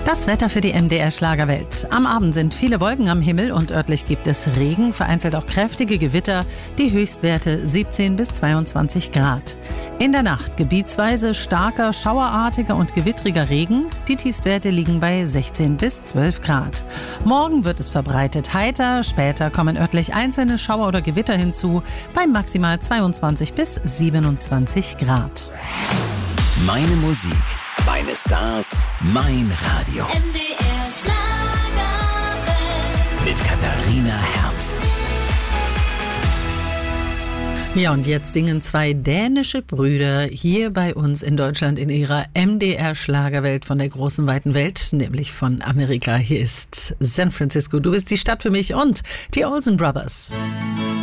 Das Wetter für die MDR Schlagerwelt. Am Abend sind viele Wolken am Himmel und örtlich gibt es Regen, vereinzelt auch kräftige Gewitter, die Höchstwerte 17 bis 22 Grad. In der Nacht gebietsweise starker, schauerartiger und gewittriger Regen. Die Tiefstwerte liegen bei 16 bis 12 Grad. Morgen wird es verbreitet heiter, später kommen örtlich einzelne Schauer oder Gewitter hinzu, bei maximal 22 bis 27 Grad. Meine Musik, meine Stars, mein Radio. MDR Schlagerwelt. Mit Katharina Herz. Ja, und jetzt singen zwei dänische Brüder hier bei uns in Deutschland in ihrer MDR Schlagerwelt von der großen weiten Welt, nämlich von Amerika. Hier ist San Francisco. Du bist die Stadt für mich und die Olsen Brothers.